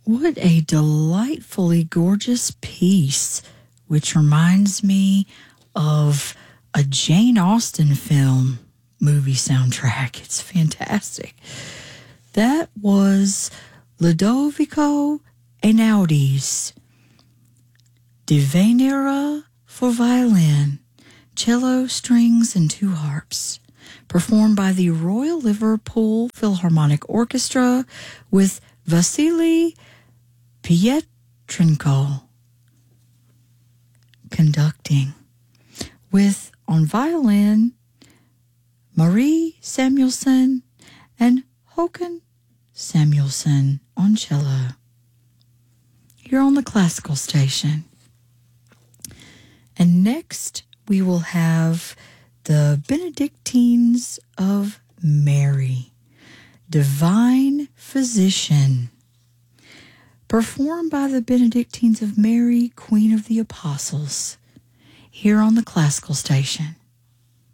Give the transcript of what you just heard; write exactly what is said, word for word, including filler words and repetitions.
What a delightfully gorgeous piece, which reminds me of a Jane Austen film movie soundtrack. It's fantastic. That was Ludovico Einaudi's Divanera for violin, cello, strings, and two harps, performed by the Royal Liverpool Philharmonic Orchestra with Vasily Pietrenko conducting, with on violin Marie Samuelson and Håkan Samuelson on cello. You're on the classical station. And next we will have the Benedictines of Mary, Divine Physician, performed by the Benedictines of Mary, Queen of the Apostles, here on the classical station.